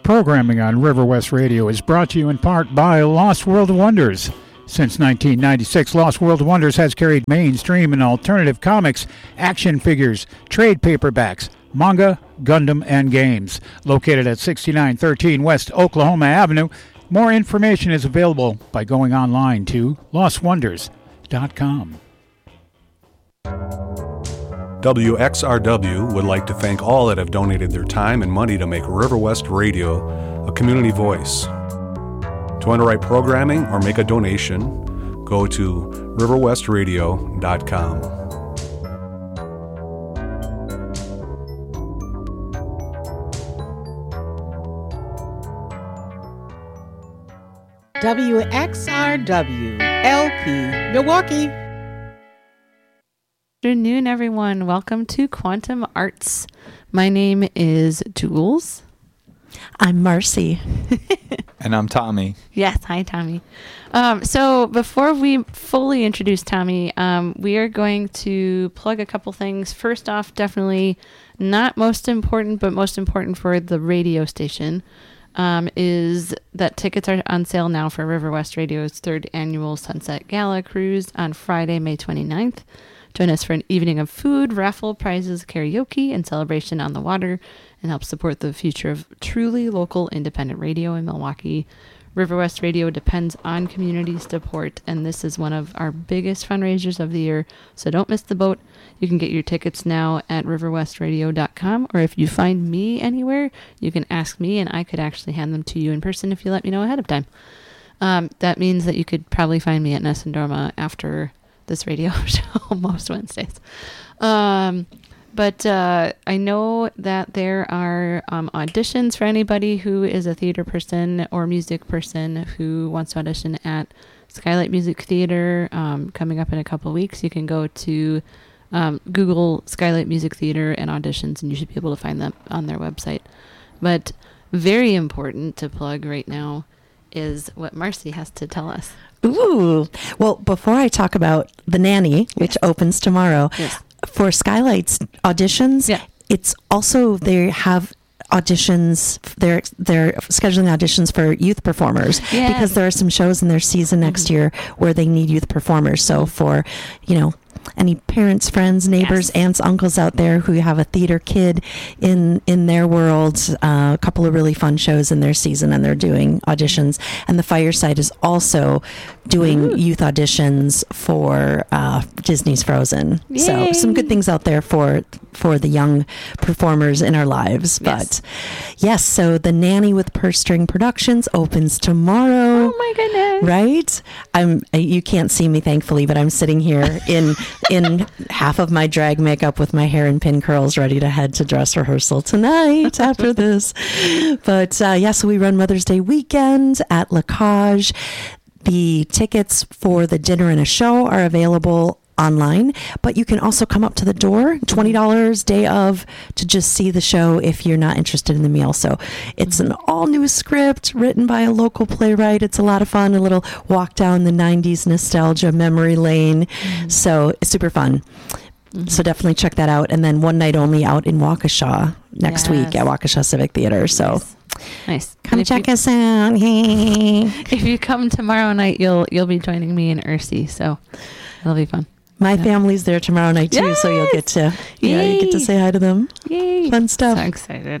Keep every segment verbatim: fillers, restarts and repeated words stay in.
Programming on River West Radio is brought to you in part by Lost World of Wonders. Since nineteen ninety-six, Lost World of Wonders has carried mainstream and alternative comics, action figures, trade paperbacks, manga, Gundam, and games. Located at sixty-nine thirteen West Oklahoma Avenue, more information is available by going online to lost wonders dot com. W X R W would like to thank all that have donated their time and money to make River West Radio a community voice. To underwrite programming or make a donation, go to river west radio dot com. W X R W L P Milwaukee. Good afternoon, everyone. Welcome to Quantum Arts. My name is Jules. I'm Marcy. And I'm Tommy. Yes, hi, Tommy. Um, so before we fully introduce Tommy, um, we are going to plug a couple things. First off, definitely not most important, but most important for the radio station, um, is that tickets are on sale now for River West Radio's third annual Sunset Gala Cruise on Friday, May twenty-ninth. Join us for an evening of food, raffle, prizes, karaoke, and celebration on the water, and help support the future of truly local independent radio in Milwaukee. River West Radio depends on community support, and this is one of our biggest fundraisers of the year, so don't miss the boat. You can get your tickets now at river west radio dot com, or if you find me anywhere, you can ask me, and I could actually hand them to you in person if you let me know ahead of time. Um, that means that you could probably find me at Nessendorma after this radio show most Wednesdays. Um, but uh, I know that there are um, auditions for anybody who is a theater person or music person who wants to audition at Skylight Music Theater um, coming up in a couple weeks. You can go to um, Google Skylight Music Theater and auditions, and you should be able to find them on their website. But very important to plug right now is what Marcy has to tell us. Ooh. Well, before I talk about The Nanny, which yes. opens tomorrow, yes. for Skylight's auditions, yeah. it's also, they have auditions, they're, they're scheduling auditions for youth performers yes. because there are some shows in their season next mm-hmm. year where they need youth performers. So for, you know, any parents, friends, neighbors, yes. aunts, uncles out there who have a theater kid in in their world, uh, a couple of really fun shows in their season, and they're doing auditions. And the Fireside is also doing Ooh. youth auditions for uh, Disney's Frozen. Yay. So some good things out there for for the young performers in our lives. Yes. But yes, so The Nanny with Purse String Productions opens tomorrow. Oh my goodness! Right? I'm. You can't see me, thankfully, but I'm sitting here in. in half of my drag makeup with my hair in pin curls, ready to head to dress rehearsal tonight after this. But uh, yeah, so we run Mother's Day weekend at La Cage. The tickets for the dinner and a show are available online, but you can also come up to the door, twenty dollars day of, to just see the show if you're not interested in the meal. So it's an all new script written by a local playwright. It's a lot of fun, a little walk down the nineties nostalgia memory lane. Mm-hmm. So it's super fun. Mm-hmm. So definitely check that out. And then one night only out in Waukesha next yes. week at Waukesha Civic Theater. So nice. Nice. Come check you, us out. Hey. If you come tomorrow night, you'll you'll be joining me and Ursi. So it'll be fun. My yeah. family's there tomorrow night too, yes! so you'll get to yeah, you get to say hi to them. Yay! Fun stuff. So excited.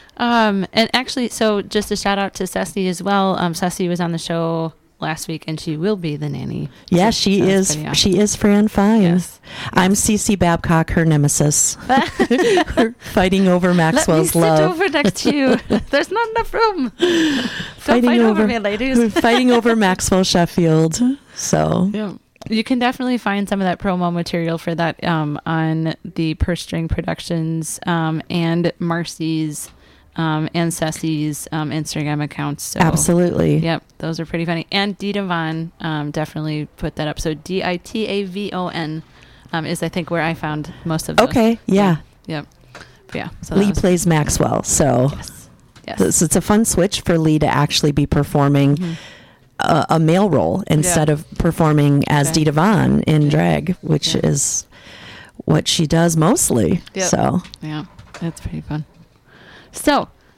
Um, and actually, so just a shout out to Ceci as well. Um, Ceci was on the show last week, and she will be the nanny. Yeah, so, she so is. Awesome. She is Fran Fine. Yes. I'm Cece Babcock, her nemesis, fighting over Maxwell's Let me love. Sit over next to you. There's not enough room. Don't fighting fight over, over me, ladies. Fighting over Maxwell Sheffield. So. Yeah. You can definitely find some of that promo material for that um, on the Purse String Productions um, and Marcy's um, and Ceci's um, Instagram accounts. So, absolutely. Yep, those are pretty funny. And Dita Von um, definitely put that up. So D I T A V O N um, is, I think, where I found most of those. Okay, yeah. yeah. Yep. But yeah. So Lee plays Maxwell, so yes. Yes. It's, it's a fun switch for Lee to actually be performing mm-hmm. A, a male role instead yeah. of performing as okay. Dita Von in drag, which yeah. is what she does mostly. Yep. So yeah, that's pretty fun. So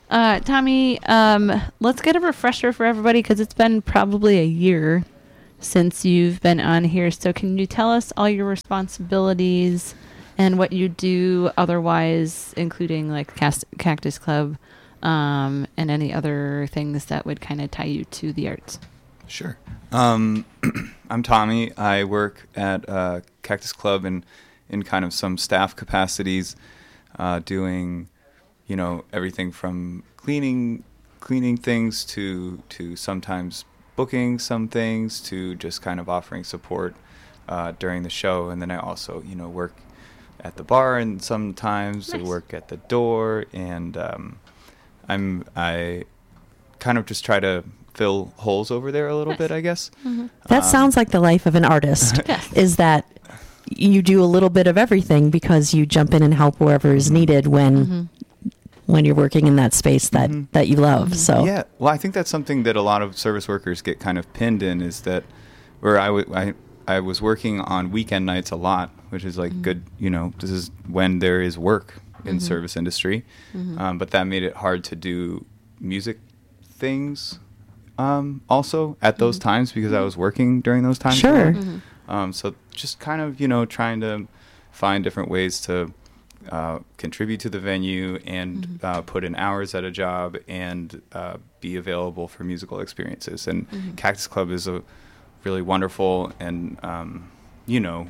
Uh, Tommy, um, let's get a refresher for everybody because it's been probably a year since you've been on here. So can you tell us all your responsibilities and what you do otherwise, including like Cast- Cactus Club um, and any other things that would kind of tie you to the arts? Sure. Um, I'm Tommy. I work at uh, Cactus Club in, in kind of some staff capacities, uh, doing, you know, everything from cleaning cleaning things to to sometimes booking some things to just kind of offering support uh, during the show. And then I also, you know, work at the bar and sometimes nice. I work at the door. And um, I'm I kind of just try to fill holes over there a little nice. bit, I guess. Mm-hmm. That um, sounds like the life of an artist. Yes. Is that you do a little bit of everything because you jump in and help wherever is needed when mm-hmm. when you're working in that space that, mm-hmm. that you love. Mm-hmm. So yeah, well, I think that's something that a lot of service workers get kind of pinned in is that where I, w- I, I was working on weekend nights a lot, which is like mm-hmm. good, you know, this is when there is work in mm-hmm. service industry. Mm-hmm. Um, but that made it hard to do music things um, also at those mm-hmm. times because I was working during those times. Sure. Mm-hmm. Um, so just kind of, you know, trying to find different ways to uh, contribute to the venue and mm-hmm. uh, put in hours at a job and uh, be available for musical experiences. And mm-hmm. Cactus Club is a really wonderful and, um, you know,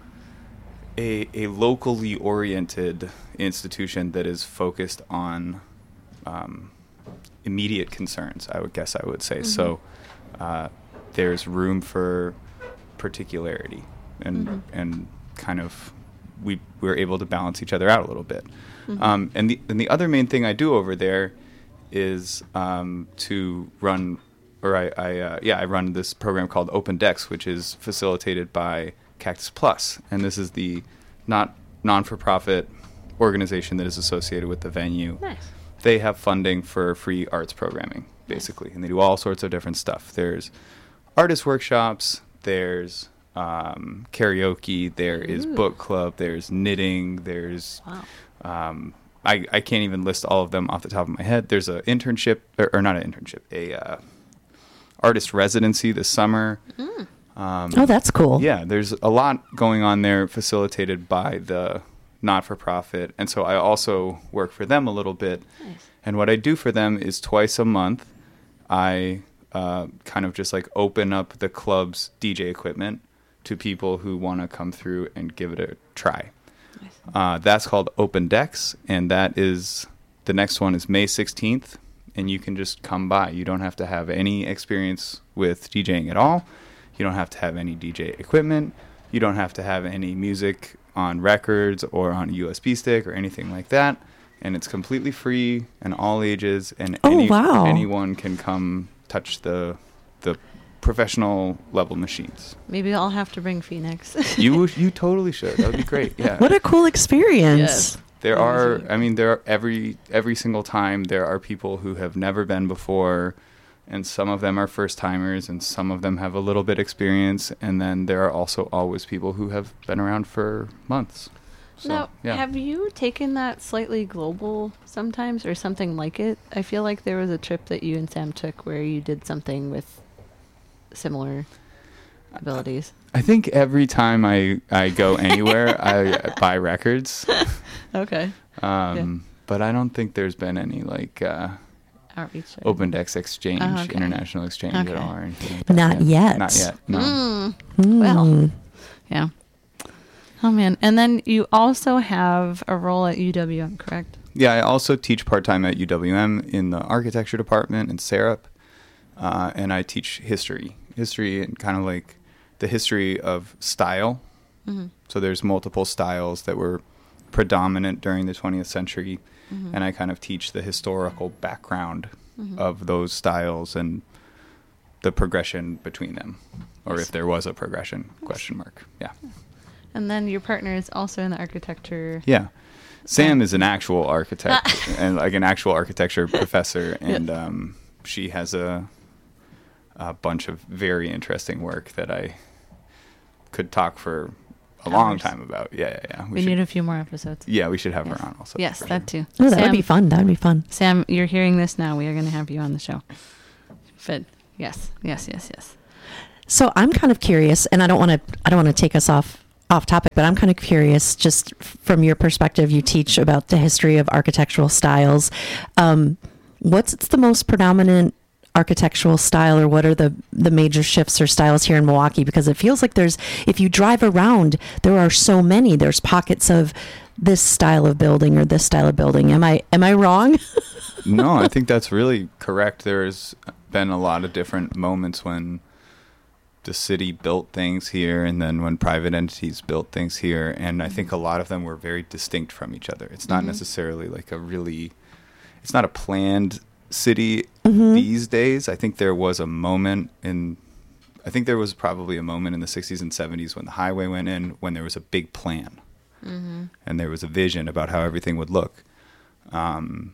a, a locally oriented institution that is focused on um, immediate concerns, I would guess I would say. Mm-hmm. So uh, there's room for particularity and mm-hmm. and kind of we we're able to balance each other out a little bit. Mm-hmm. Um, and the and the other main thing I do over there is um, to run, or I, I uh, yeah I run this program called Open Decks, which is facilitated by Cactus Plus, and this is the not non-for-profit organization that is associated with the venue. Nice. They have funding for free arts programming, basically, nice. And they do all sorts of different stuff. There's artist workshops. There's um, karaoke, there Ooh. is book club, there's knitting, there's, wow. um, I, I can't even list all of them off the top of my head. There's an internship, or, or not an internship, a uh, artist residency this summer. Mm. Um, oh, that's cool. Yeah, there's a lot going on there facilitated by the not-for-profit. And so I also work for them a little bit. Nice. And what I do for them is twice a month, I... Uh, kind of just like open up the club's D J equipment to people who want to come through and give it a try. Nice. Uh, that's called Open Decks, and that is, the next one is May sixteenth, and you can just come by. You don't have to have any experience with DJing at all. You don't have to have any D J equipment. You don't have to have any music on records or on a U S B stick or anything like that. And it's completely free and all ages, and oh, any, wow. anyone can come touch the the professional level machines. Maybe I'll have to bring Phoenix. you you totally should. That would be great. Yeah. What a cool experience. Yes. There are I mean there are every every single time there are people who have never been before, and some of them are first timers and some of them have a little bit experience, and then there are also always people who have been around for months. So, now, yeah. have you taken that slightly global sometimes or something like it? I feel like there was a trip that you and Sam took where you did something with similar abilities. I think every time I, I go anywhere, I buy records. Okay. Um, yeah. But I don't think there's been any like uh, outreach. Open Decks exchange, oh, okay. international exchange okay. at all or anything like that. Not yet. Not yet. No. Mm. Mm. Well, yeah. Oh, man. And then you also have a role at U W M, correct? Yeah, I also teach part-time at U W M in the architecture department in Sarup, uh, and I teach history. History and kind of like the history of style. Mm-hmm. So there's multiple styles that were predominant during the twentieth century, mm-hmm. and I kind of teach the historical background mm-hmm. of those styles and the progression between them, or if there was a progression, question mark. Yeah. And then your partner is also in the architecture. Yeah. Sam is an actual architect and like an actual architecture professor. And yes. um, she has a, a bunch of very interesting work that I could talk for a long time about. Yeah, yeah, yeah. We, we should, need a few more episodes. Yeah, we should have yes. her on also. Yes, that sure. too. Oh, that Sam, would be fun. That would be fun. Sam, you're hearing this now. We are going to have you on the show. But yes, yes, yes, yes. So I'm kind of curious, and I don't want to. I don't want to take us off off topic, but I'm kind of curious, just from your perspective. You teach about the history of architectural styles. Um, what's the most predominant architectural style, or what are the the major shifts or styles here in Milwaukee? Because it feels like there's, if you drive around, there are so many. There's pockets of this style of building or this style of building. Am I am I wrong? No, I think that's really correct. There's been a lot of different moments when the city built things here, and then when private entities built things here, and I think a lot of them were very distinct from each other. It's not mm-hmm. necessarily like a really, it's not a planned city mm-hmm. these days. I think there was a moment in, I think there was probably a moment in the sixties and seventies when the highway went in, when there was a big plan mm-hmm. and there was a vision about how everything would look. Um,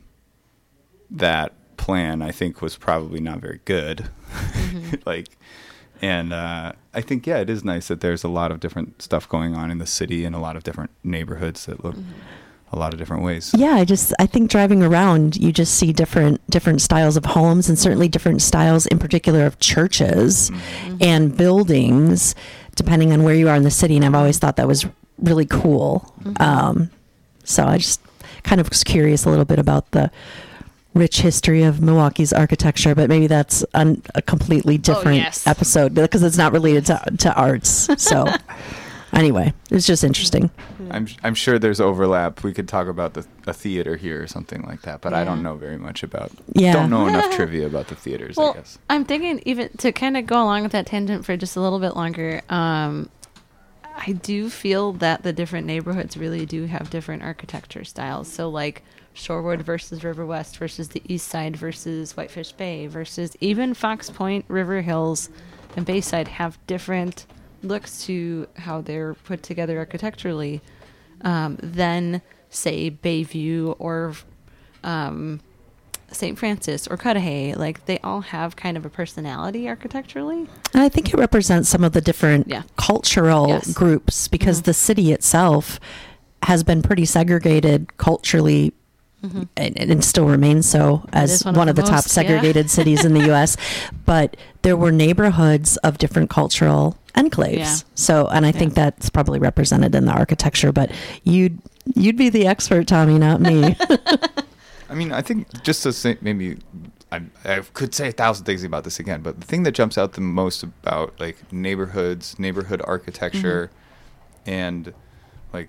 that plan, I think, was probably not very good. Mm-hmm. like, And uh, I think, yeah, it is nice that there's a lot of different stuff going on in the city and a lot of different neighborhoods that look mm-hmm. a lot of different ways. Yeah, I just, I think driving around, you just see different different styles of homes, and certainly different styles in particular of churches mm-hmm. and buildings, depending on where you are in the city. And I've always thought that was really cool. Mm-hmm. Um, so I just kind of was curious a little bit about the rich history of Milwaukee's architecture, but maybe that's an, a completely different oh, yes. episode because it's not related to to arts. So anyway, it's just interesting. I'm I'm sure there's overlap. We could talk about the a theater here or something like that, but yeah. I don't know very much about. Yeah. Don't know enough trivia about the theaters. Well, I guess I'm thinking, even to kind of go along with that tangent for just a little bit longer. Um, I do feel that the different neighborhoods really do have different architecture styles. So like Shorewood versus River West versus the East Side versus Whitefish Bay versus even Fox Point, River Hills, and Bayside have different looks to how they're put together architecturally um, than, say, Bayview or um, Saint Francis or Cudahy. Like, they all have kind of a personality architecturally. And I think it represents some of the different yeah. cultural yes. groups, because mm-hmm. the city itself has been pretty segregated culturally. Mm-hmm. And, and still remains so as one, one of the, the most, top segregated yeah. cities in the U S But there were neighborhoods of different cultural enclaves. Yeah. So, and I yeah. think that's probably represented in the architecture. But you'd you'd be the expert, Tommy, not me. I mean, I think just to say, maybe I, I could say a thousand things about this again, but the thing that jumps out the most about like neighborhoods, neighborhood architecture, mm-hmm. and like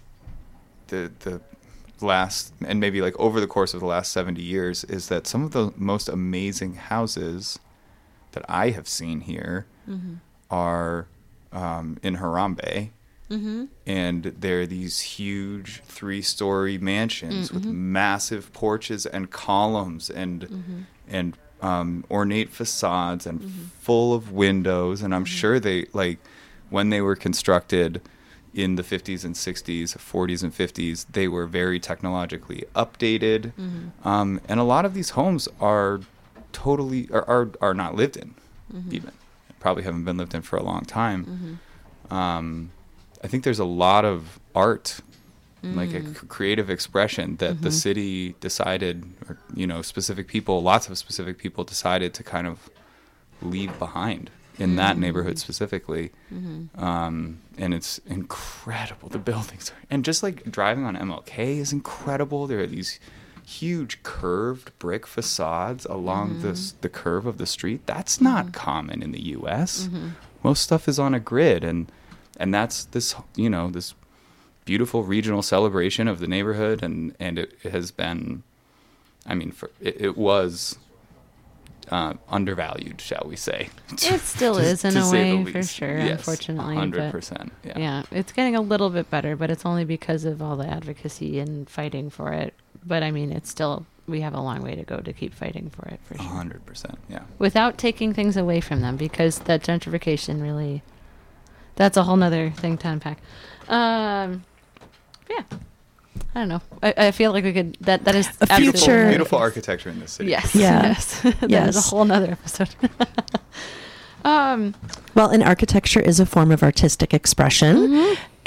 the the last, and maybe like over the course of the last seventy years, is that some of the most amazing houses that I have seen here mm-hmm. are um, in Harambe. Mm-hmm. And they're these huge three-story mansions mm-hmm. with massive porches and columns and mm-hmm. and um, ornate facades and mm-hmm. full of windows. And I'm mm-hmm. sure they, like, when they were constructed in the fifties and sixties, forties and fifties, they were very technologically updated. Mm-hmm. Um, and a lot of these homes are totally are are, are not lived in, mm-hmm. even probably haven't been lived in for a long time. Mm-hmm. Um, I think there's a lot of art, mm. like a c- creative expression that mm-hmm. the city decided, or, you know, specific people, lots of specific people decided to kind of leave behind in mm-hmm. that neighborhood specifically. Mm-hmm. Um, and it's incredible. The buildings are, and just like driving on M L K is incredible. There are these huge curved brick facades along mm-hmm. this, the curve of the street. That's not mm-hmm. common in the U S Mm-hmm. Most stuff is on a grid, and And that's this, you know, this beautiful regional celebration of the neighborhood, and, and it, it has been, I mean, for, it, it was uh, undervalued, shall we say. It still to, is in a way, for sure, yes, unfortunately. one hundred percent, yeah. Yeah, it's getting a little bit better, but it's only because of all the advocacy and fighting for it. But, I mean, it's still, we have a long way to go to keep fighting for it, for sure. one hundred percent, yeah. Without taking things away from them, because that gentrification really... That's a whole nother thing to unpack. Um, yeah. I don't know. I, I feel like we could, that, that is a future. Beautiful architecture in this city. Yes. Yeah. Yes. that yes. is a whole nother episode. um, well, and architecture is a form of artistic expression. Mm-hmm.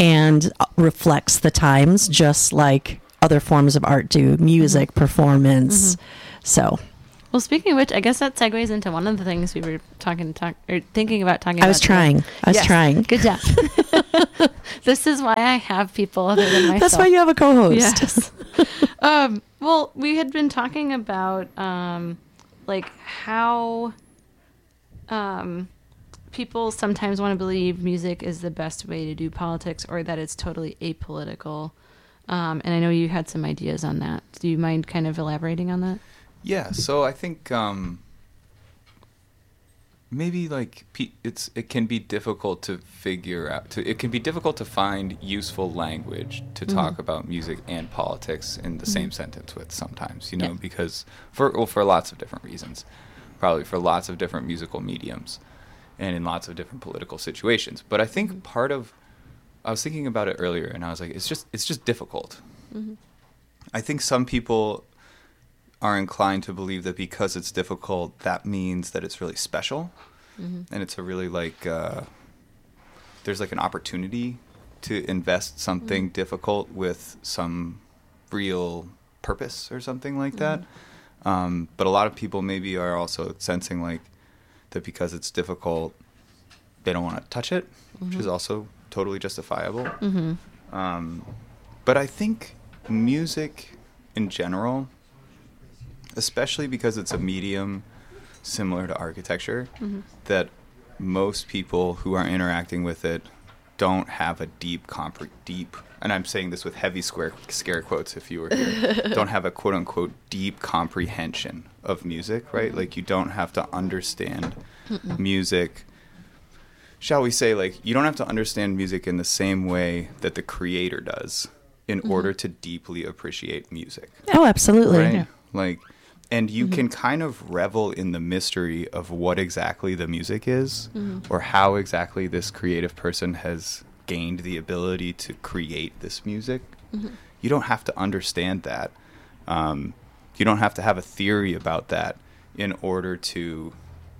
and reflects the times, just like other forms of art do, music, mm-hmm. performance. Mm-hmm. So, well, speaking of which, I guess that segues into one of the things we were talking talk or thinking about talking I about. was trying. Today. I was yes. trying. Good job. This is why I have people other than myself. That's why you have a co-host. Yes. um, well, we had been talking about um, like how um, people sometimes want to believe music is the best way to do politics, or that it's totally apolitical. Um, and I know you had some ideas on that. Do you mind kind of elaborating on that? Yeah. So I think um, maybe like it's it can be difficult to figure out. To, it can be difficult to find useful language to mm-hmm. talk about music and politics in the mm-hmm. same sentence with sometimes. You know, yeah. because for well, for lots of different reasons, probably for lots of different musical mediums, and in lots of different political situations. But I think mm-hmm. part of I was thinking about it earlier, and I was like, it's just it's just difficult. Mm-hmm. I think some people are inclined to believe that because it's difficult, that means that it's really special, mm-hmm. and it's a really like uh, there's like an opportunity to invest something mm-hmm. difficult with some real purpose or something like mm-hmm. that. Um, but a lot of people maybe are also sensing like that because it's difficult, they don't want to touch it, mm-hmm. which is also totally justifiable. Mm-hmm. Um, but I think music in general, especially because it's a medium similar to architecture, mm-hmm. that most people who are interacting with it don't have a deep, compre- deep, and I'm saying this with heavy square, scare quotes if you were here, don't have a quote unquote deep comprehension of music, right? Mm-hmm. Like you don't have to understand Mm-mm. music. Shall we say, like, you don't have to understand music in the same way that the creator does in mm-hmm. order to deeply appreciate music. Oh, absolutely. Right? Yeah. Like, and you mm-hmm. can kind of revel in the mystery of what exactly the music is mm-hmm. or how exactly this creative person has gained the ability to create this music. Mm-hmm. You don't have to understand that. Um, you don't have to have a theory about that in order to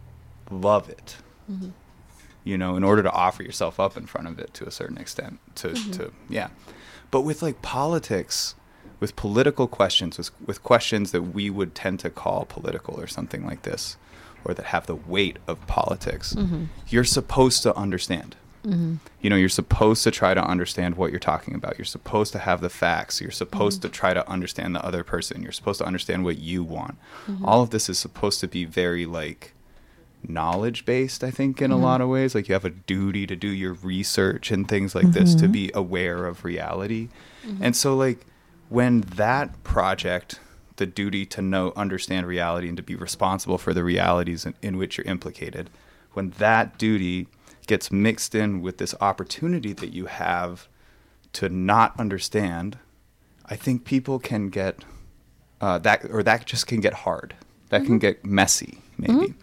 love it. Mm-hmm. You know, in order to offer yourself up in front of it to a certain extent, to, mm-hmm. to yeah. But with like politics, with political questions, with, with questions that we would tend to call political or something like this, or that have the weight of politics, mm-hmm. you're supposed to understand. Mm-hmm. You know, you're supposed to try to understand what you're talking about. You're supposed to have the facts. You're supposed mm-hmm. to try to understand the other person. You're supposed to understand what you want. Mm-hmm. All of this is supposed to be very like knowledge based, I think, in mm-hmm. a lot of ways. Like you have a duty to do your research and things like mm-hmm. this to be aware of reality. Mm-hmm. And so like when that project, the duty to know, understand reality and to be responsible for the realities in, in which you're implicated, when that duty gets mixed in with this opportunity that you have to not understand, I think people can get uh, that, or that just can get hard. That mm-hmm. can get messy, maybe. Mm-hmm.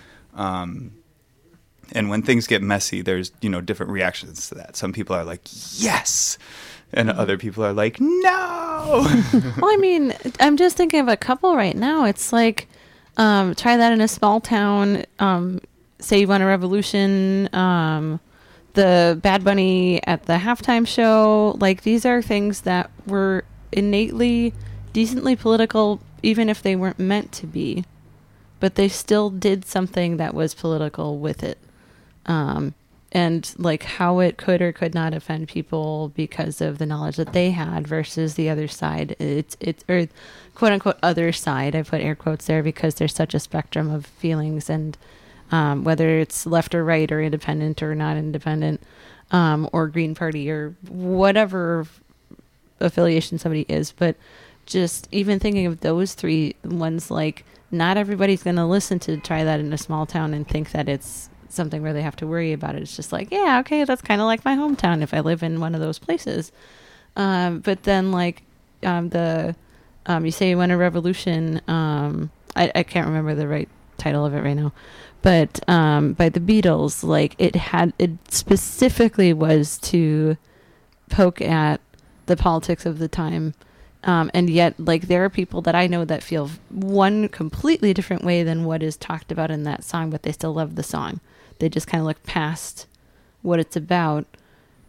Um, and when things get messy, there's, you know, different reactions to that. Some people are like, yes. And other people are like, no. Well, I mean, I'm just thinking of a couple right now. It's like, um, try that in a small town. Um, say you want a revolution. Um, the Bad Bunny at the halftime show. Like, these are things that were innately, decently political, even if they weren't meant to be. But they still did something that was political with it. Um, and like how it could or could not offend people because of the knowledge that they had versus the other side. It's, it's, or quote unquote other side. I put air quotes there because there's such a spectrum of feelings, and um, whether it's left or right or independent or not independent, um, or Green Party or whatever affiliation somebody is. But just even thinking of those three ones, like, not everybody's going to listen to Try That in a Small Town and think that it's something where they have to worry about it. It's just like, yeah, okay, that's kind of like my hometown if I live in one of those places. Um, but then like um, the, um, you say you want a revolution. Um, I, I can't remember the right title of it right now, but um, by the Beatles, like it had, it specifically was to poke at the politics of the time. Um, and yet, like, there are people that I know that feel one completely different way than what is talked about in that song, but they still love the song. They just kind of look past what it's about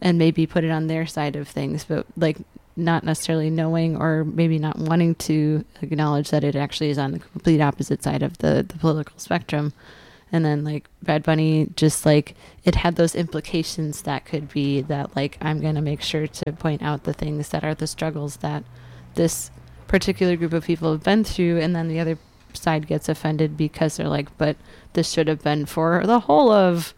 and maybe put it on their side of things, but like not necessarily knowing or maybe not wanting to acknowledge that it actually is on the complete opposite side of the, the political spectrum. And then like Bad Bunny, just like it had those implications that could be that like, I'm going to make sure to point out the things that are the struggles that this particular group of people have been through. And then the other side gets offended because they're like, but this should have been for the whole of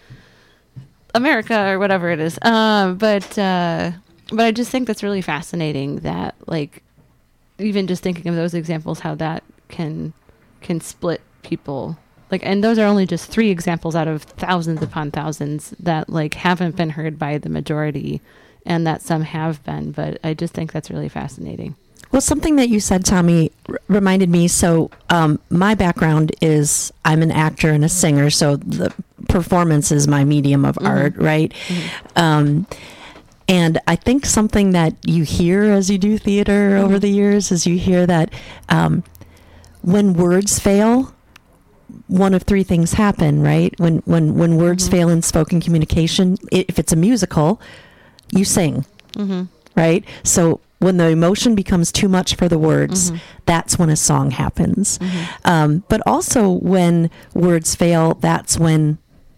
America or whatever it is. Uh, but, uh, but I just think that's really fascinating that like, even just thinking of those examples, how that can, can split people. Like, and those are only just three examples out of thousands upon thousands that like haven't been heard by the majority, and that some have been. But I just think that's really fascinating. Well, something that you said, Tommy, r- reminded me. So um, my background is I'm an actor and a singer. So the performance is my medium of mm-hmm. art, right? Mm-hmm. Um, and I think something that you hear as you do theater mm-hmm. over the years is you hear that um, when words fail, one of three things happen, right? When when when words mm-hmm. fail in spoken communication, if it's a musical, you sing, mm-hmm. right? So when the emotion becomes too much for the words, mm-hmm. that's when a song happens. Mm-hmm. Um, but also when words fail, that's when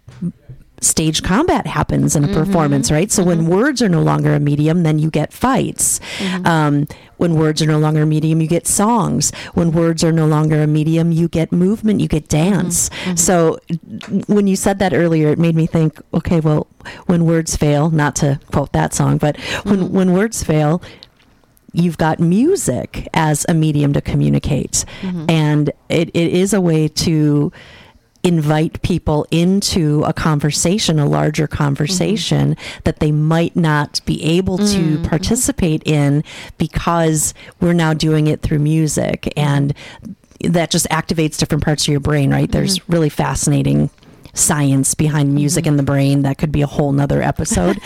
stage combat happens in a mm-hmm. performance, right? So mm-hmm. when words are no longer a medium, then you get fights. Mm-hmm. Um, when words are no longer a medium, you get songs. When words are no longer a medium, you get movement, you get dance. Mm-hmm. So when you said that earlier, it made me think, okay, well, when words fail, not to quote that song, but mm-hmm. when, when words fail, you've got music as a medium to communicate. Mm-hmm. And it, it is a way to invite people into a conversation, a larger conversation mm-hmm. that they might not be able to mm-hmm. participate in because we're now doing it through music. And that just activates different parts of your brain, right? Mm-hmm. There's really fascinating science behind music mm-hmm. in the brain. That could be a whole nother episode.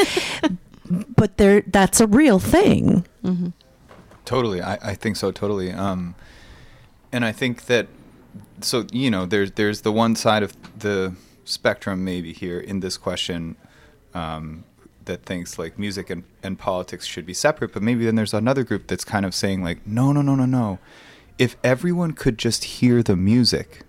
But there, that's a real thing. Mm-hmm. Totally. I, I think so. Totally. Um, and I think that, so, you know, there's, there's the one side of the spectrum maybe here in this question um, that thinks like music and, and politics should be separate. But maybe then there's another group that's kind of saying like, no, no, no, no, no. If everyone could just hear the music,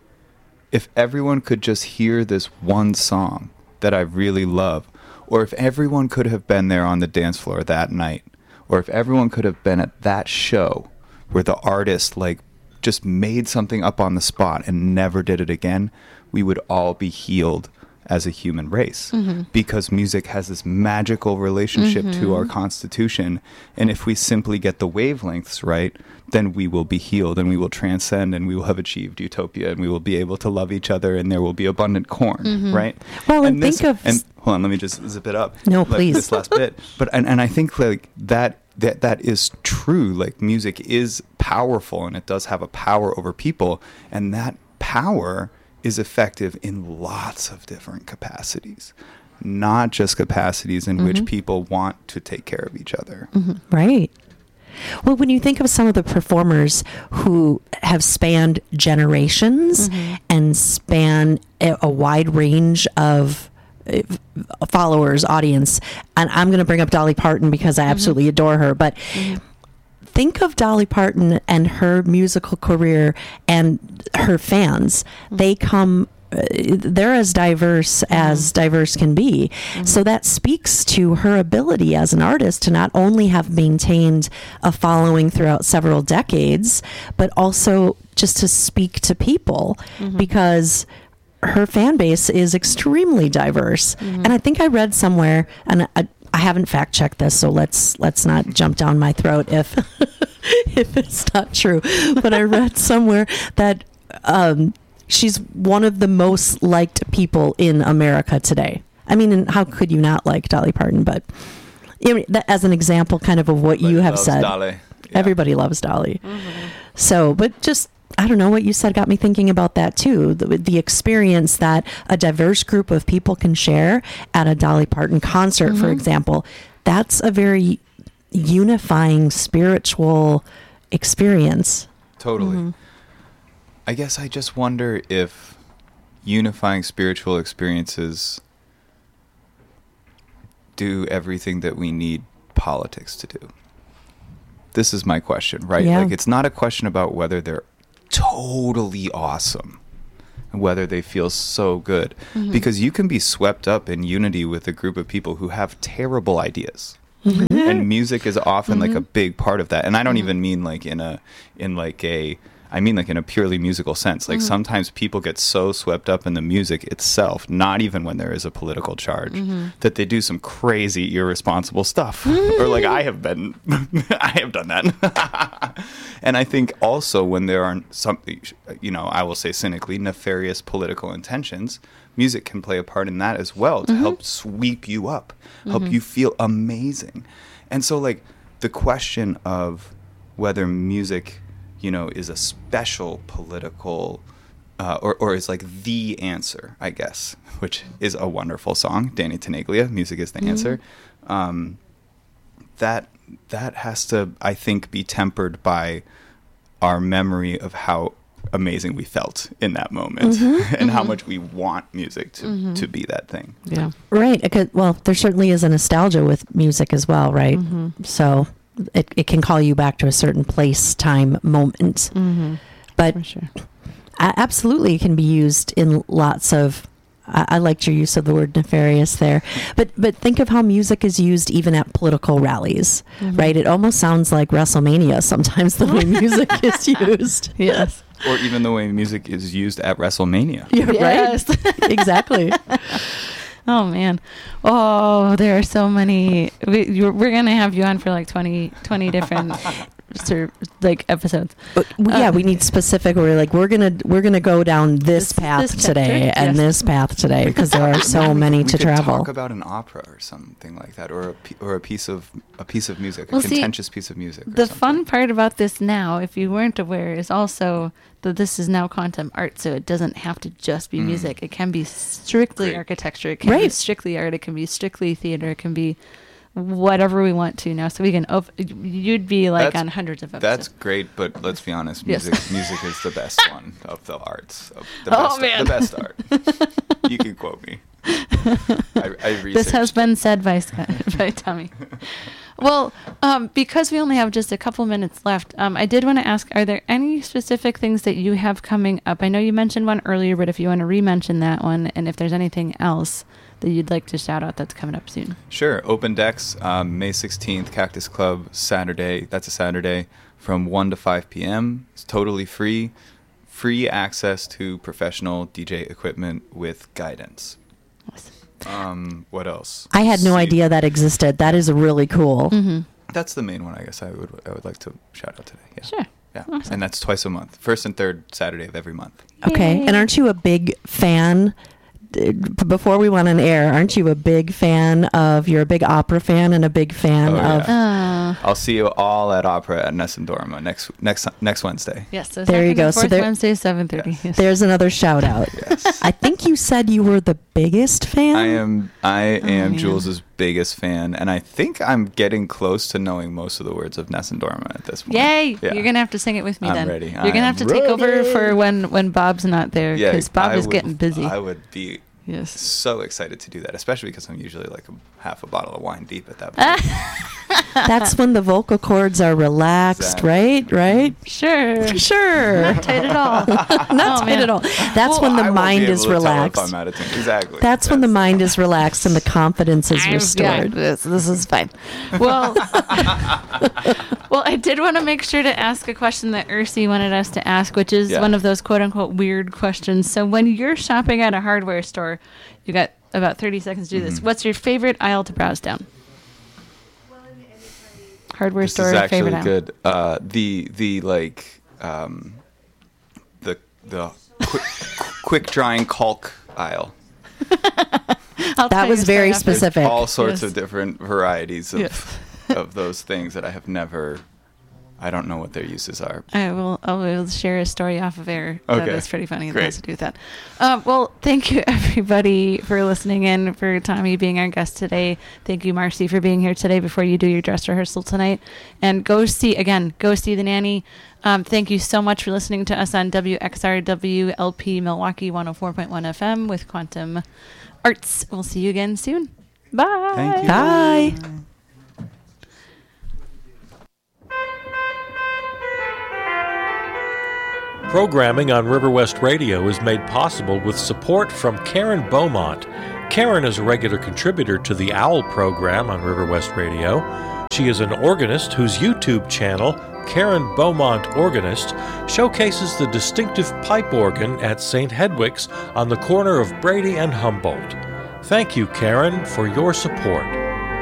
if everyone could just hear this one song that I really love, or if everyone could have been there on the dance floor that night, or if everyone could have been at that show where the artist like just made something up on the spot and never did it again, we would all be healed as a human race mm-hmm. because music has this magical relationship mm-hmm. to our constitution. And if we simply get the wavelengths right, then we will be healed and we will transcend and we will have achieved utopia and we will be able to love each other and there will be abundant corn, mm-hmm. right? Well, and, and this, think of... And hold on, let me just zip it up. No, like, please. This last bit. But, and, and I think like that, that, that is true. Like music is powerful and it does have a power over people. And that power is effective in lots of different capacities, not just capacities in mm-hmm. which people want to take care of each other. Mm-hmm. Right. Well, when you think of some of the performers who have spanned generations mm-hmm. and span a, a wide range of uh, followers, audience, and I'm going to bring up Dolly Parton because I absolutely mm-hmm. adore her, but mm-hmm. think of Dolly Parton and her musical career and her fans. Mm-hmm. They come, uh, they're as diverse mm-hmm. as diverse can be. Mm-hmm. So that speaks to her ability as an artist to not only have maintained a following throughout several decades, but also just to speak to people mm-hmm. because her fan base is extremely diverse. Mm-hmm. And I think I read somewhere, and I, I haven't fact checked this, so let's let's not jump down my throat if if it's not true. But I read somewhere that um, she's one of the most liked people in America today. I mean, and how could you not like Dolly Parton? But you know, that, as an example, kind of of what Everybody you have said, Dolly. Yeah. Everybody loves Dolly. Mm-hmm. So, but just. I don't know, what you said got me thinking about that too. The, the experience that a diverse group of people can share at a Dolly Parton concert, mm-hmm. for example, that's a very unifying spiritual experience. Totally. Mm-hmm. I guess I just wonder if unifying spiritual experiences do everything that we need politics to do? This is my question, right? Yeah. Like, it's not a question about whether they're totally awesome, whether they feel so good, mm-hmm. because you can be swept up in unity with a group of people who have terrible ideas. Mm-hmm. And music is often mm-hmm. like a big part of that. And I don't mm-hmm. even mean like in a, in like a, I mean like in a purely musical sense. Like mm-hmm. sometimes people get so swept up in the music itself, not even when there is a political charge, mm-hmm. that they do some crazy irresponsible stuff. Mm-hmm. Or like I have been, I have done that. And I think also when there are some, you know, I will say cynically, nefarious political intentions, music can play a part in that as well to mm-hmm. help sweep you up, help mm-hmm. you feel amazing. And so like the question of whether music, you know, is a special political, uh, or, or is like the answer, I guess, which is a wonderful song, Danny Tenaglia, Music is the mm-hmm. Answer. Um, that that has to, I think, be tempered by our memory of how amazing we felt in that moment mm-hmm. and mm-hmm. how much we want music to, mm-hmm. to be that thing. Yeah. Right. Because, well, there certainly is a nostalgia with music as well, right? Mm-hmm. So it, it can call you back to a certain place, time, moment. Mm-hmm. But For sure. absolutely it can be used in lots of, I, I liked your use of the word nefarious there, but but think of how music is used even at political rallies, mm-hmm. right? It almost sounds like WrestleMania sometimes the way music is used. Yes. Or even the way music is used at WrestleMania. Yeah, yes. Right? Exactly. Oh, man. Oh, there are so many. We, we're going to have you on for like twenty, twenty different sort of, like episodes. But, yeah, um, we need specific. We're like, we're going to we're gonna go down this, this path this today and yes. this path today because there are so many we to could travel. Talk about an opera or something like that, or a, or a piece of a piece of music, well, a contentious see, piece of music. The something. fun part about this now, if you weren't aware, is also that this is now quantum art, so it doesn't have to just be mm. music. It can be strictly Great. architecture. It can right. be strictly art. It can be strictly theater. It can be whatever we want to now. So we can. Op- you'd be like that's, on hundreds of episodes. That's great, but let's be honest. Music, yes. music is the best one of the arts. Of the oh best, man, the best art. You can quote me. I, I this has been said by Scott, by Tommy. Well, um, because we only have just a couple minutes left, um, I did want to ask, are there any specific things that you have coming up? I know you mentioned one earlier, but if you want to re-mention that one, and if there's anything else that you'd like to shout out that's coming up soon. Sure. Open Decks, um, May sixteenth, Cactus Club, Saturday. That's a Saturday from one to five p.m. It's totally free. Free access to professional D J equipment with guidance. Awesome. Um, what else? I had no See. idea that existed. That is really cool. Mm-hmm. That's the main one, I guess. I would I would like to shout out today. Yeah. Sure. Yeah, awesome. And that's twice a month, first and third Saturday of every month. Okay, Yay. And aren't you a big fan? Before we went on air, aren't you a big fan of? You're a big opera fan and a big fan oh, of. Yeah. Uh, I'll see you all at opera at Nessun Dorma next next next Wednesday. Yes, so there you go. So there, Wednesday, seven thirty. Yes. Yes. There's another shout out. Yes. I think you said you were the biggest fan. I am. I oh, am man. Jules's biggest fan, and I think I'm getting close to knowing most of the words of Nessun Dorma at this point. Yay! Yeah. You're gonna have to sing it with me I'm then. ready. You're gonna I'm have to ready. take over for when when Bob's not there because Yeah, Bob I is would, getting busy. I would be. Yes. So excited to do that, especially because I'm usually like a half a bottle of wine deep at that point. That's when the vocal cords are relaxed, Exactly. right? Right? Sure. Sure. Not tight at all. Not Oh, tight man. at all. That's Well, when the I won't mind be able is to tell if relaxed. I'm out of tune. Exactly. That's when the That's- mind is relaxed and the confidence is I'm- restored. Yeah, this, this is fine. Well, well, I did want to make sure to ask a question that Ursi wanted us to ask, which is Yeah. one of those quote unquote weird questions. So when you're shopping at a hardware store, you got about thirty seconds to do this. Mm-hmm. What's your favorite aisle to browse down? Hardware This store is actually favorite aisle. good. Uh, the the like um, the the quick, quick drying caulk aisle. I'll That tell was your very story after. specific. All sorts Yes. of different varieties of Yes. of those things that I have never. I don't know what their uses are. I will. I will share a story off of air. That Okay. is pretty funny. That Great. has to do with that. Um, well, thank you everybody for listening in. For Tommy being our guest today. Thank you, Marcy, for being here today. Before you do your dress rehearsal tonight, and go see again. Go see The Nanny. Um, thank you so much for listening to us on W X R W L P Milwaukee one oh four point one F M with Quantum Arts. We'll see you again soon. Bye. Thank you. Bye. Programming on River West Radio is made possible with support from Karen Beaumont. Karen is a regular contributor to the OWL program on River West Radio. She is an organist whose YouTube channel, Karen Beaumont Organist, showcases the distinctive pipe organ at Saint Hedwig's on the corner of Brady and Humboldt. Thank you, Karen, for your support.